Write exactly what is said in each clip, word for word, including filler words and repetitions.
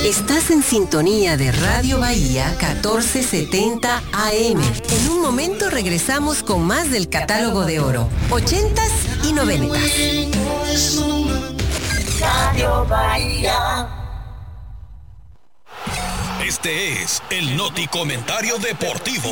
Estás en sintonía de Radio Bahía catorce setenta A M. En un momento regresamos con más del catálogo de oro, ochentas y noventas. Radio Bahía. Este es el Noti Comentario Deportivo.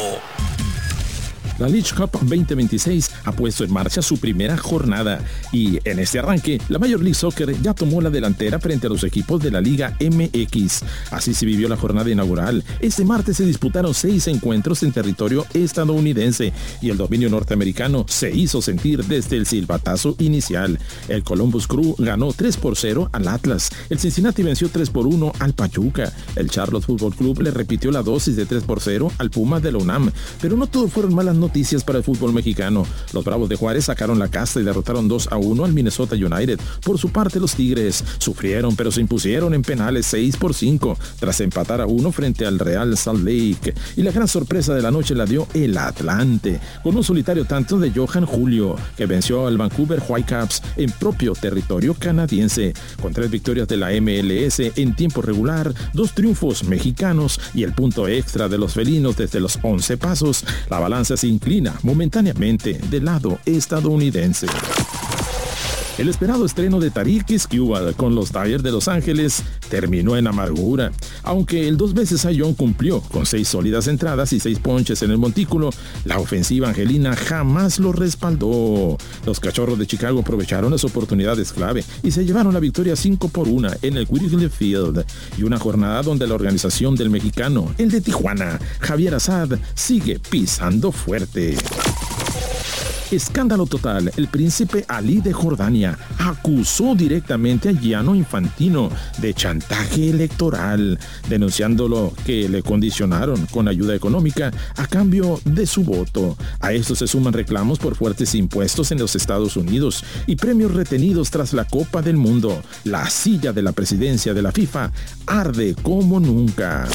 La League Cup veinte veintiséis ha puesto en marcha su primera jornada y en este arranque la Major League Soccer ya tomó la delantera frente a los equipos de la Liga M X. Así se vivió la jornada inaugural. Este martes se disputaron seis encuentros en territorio estadounidense y el dominio norteamericano se hizo sentir desde el silbatazo inicial. El Columbus Crew ganó tres por cero al Atlas. El Cincinnati venció tres por uno al Pachuca. El Charlotte Football Club le repitió la dosis de tres por cero al Pumas de la UNAM. Pero no todo fueron malas noticias noticias para el fútbol mexicano. Los Bravos de Juárez sacaron la casta y derrotaron dos a uno al Minnesota United. Por su parte, los Tigres sufrieron pero se impusieron en penales seis por cinco tras empatar a uno frente al Real Salt Lake. Y la gran sorpresa de la noche la dio el Atlante, con un solitario tanto de Johan Julio, que venció al Vancouver Whitecaps en propio territorio canadiense. Con tres victorias de la M L S en tiempo regular, dos triunfos mexicanos y el punto extra de los felinos desde los once pasos, la balanza se inclina momentáneamente del lado estadounidense. El esperado estreno de Tarik Skubal con los Dodgers de Los Ángeles terminó en amargura. Aunque el dos veces Cy Young cumplió con seis sólidas entradas y seis ponches en el montículo, la ofensiva angelina jamás lo respaldó. Los Cachorros de Chicago aprovecharon las oportunidades clave y se llevaron la victoria cinco por uno en el Wrigley Field. Y una jornada donde la organización del mexicano, el de Tijuana, Javier Assad, sigue pisando fuerte. Escándalo total. El príncipe Ali de Jordania acusó directamente a Gianni Infantino de chantaje electoral, denunciándolo que le condicionaron con ayuda económica a cambio de su voto. A esto se suman reclamos por fuertes impuestos en los Estados Unidos y premios retenidos tras la Copa del Mundo. La silla de la presidencia de la FIFA arde como nunca.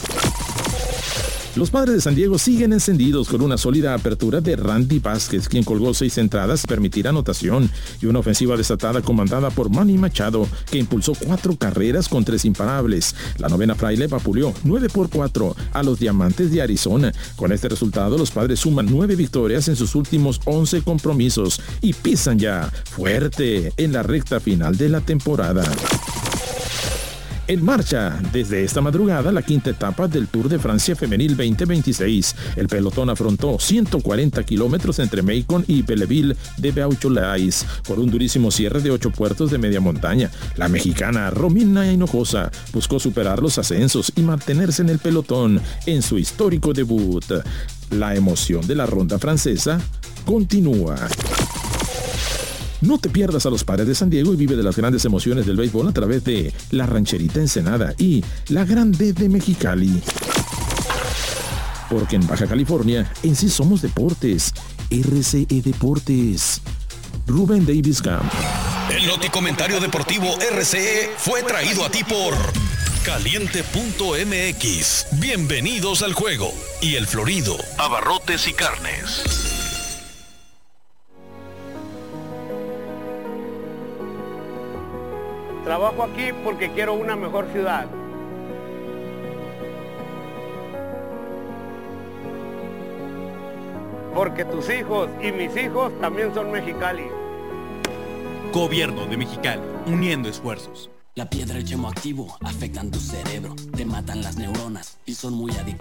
Los Padres de San Diego siguen encendidos con una sólida apertura de Randy Vázquez, quien colgó seis entradas, permitir anotación, y una ofensiva desatada comandada por Manny Machado, que impulsó cuatro carreras con tres imparables. La novena fraile vapuleó nueve por cuatro a los Diamantes de Arizona. Con este resultado, los Padres suman nueve victorias en sus últimos once compromisos y pisan ya fuerte en la recta final de la temporada. En marcha desde esta madrugada la quinta etapa del Tour de Francia Femenil veinte veintiséis. El pelotón afrontó ciento cuarenta kilómetros entre Macon y Belleville de Beaujolais por un durísimo cierre de ocho puertos de media montaña. La mexicana Romina Hinojosa buscó superar los ascensos y mantenerse en el pelotón en su histórico debut. La emoción de la ronda francesa continúa. No te pierdas a los Padres de San Diego y vive de las grandes emociones del béisbol a través de La Rancherita Ensenada y La Grande de Mexicali. Porque en Baja California, en sí somos deportes. R C E Deportes. Rubén Davis Camp. El Noti Comentario Deportivo R C E fue traído a ti por Caliente punto M X. Bienvenidos al juego. Y El Florido, Abarrotes y Carnes. Trabajo aquí porque quiero una mejor ciudad. Porque tus hijos y mis hijos también son Mexicali. Gobierno de Mexicali, uniendo esfuerzos. La piedra y el yemo activo afectan tu cerebro, te matan las neuronas y son muy adictivos.